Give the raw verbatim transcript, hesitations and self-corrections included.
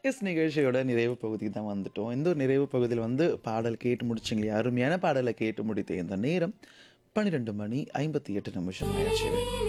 S நிகழ்ச்சியோட நிறைவு பகுதிக்கு தான் வந்துட்டோம். இந்த ஒரு நிறைவு பகுதியில் வந்து பாடல் கேட்டு முடிச்சிங்களே, அருமையான பாடலை கேட்டு முடித்த இந்த நேரம் பன்னிரண்டு மணி ஐம்பத்தி எட்டு நிமிஷம் ஆயிடுச்சு.